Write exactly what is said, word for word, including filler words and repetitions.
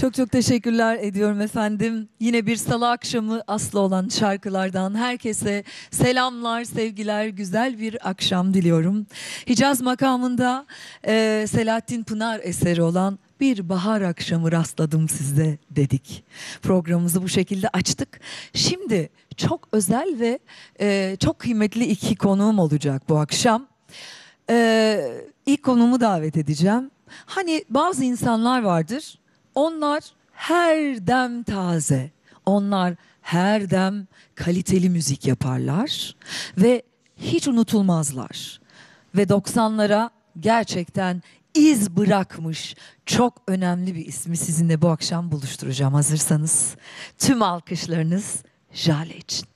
Çok çok teşekkürler ediyorum efendim. Yine bir salı akşamı aslı olan şarkılardan herkese selamlar, sevgiler, güzel bir akşam diliyorum. Hicaz makamında e, Selahattin Pınar eseri olan Bir Bahar Akşamı rastladım sizde dedik. Programımızı bu şekilde açtık. Şimdi çok özel ve e, çok kıymetli iki konuğum olacak bu akşam. E, ilk konuğumu davet edeceğim. Hani bazı insanlar vardır. Onlar her dem taze. Onlar her dem kaliteli müzik yaparlar ve hiç unutulmazlar. Ve doksanlara gerçekten iz bırakmış çok önemli bir ismi sizinle bu akşam buluşturacağım hazırsanız. Tüm alkışlarınız Jale için.